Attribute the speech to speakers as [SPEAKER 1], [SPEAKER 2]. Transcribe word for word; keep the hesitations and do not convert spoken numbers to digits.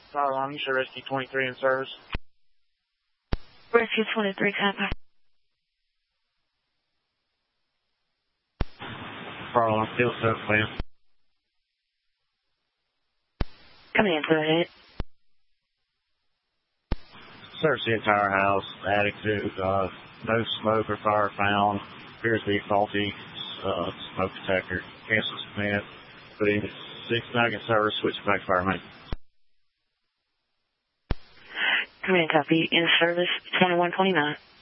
[SPEAKER 1] Fire alarm, you show Rescue twenty-three in service.
[SPEAKER 2] Rescue twenty-three, copy.
[SPEAKER 1] Fire alarm, still set, ma'am.
[SPEAKER 2] Come in, go ahead.
[SPEAKER 1] Search the entire house, attic too. Uh, no smoke or fire found. Appears to be faulty uh, smoke detector. Cancel command. Put in six nugget service, switch back fire main.
[SPEAKER 2] Come in, copy. In service, twenty-one twenty-nine.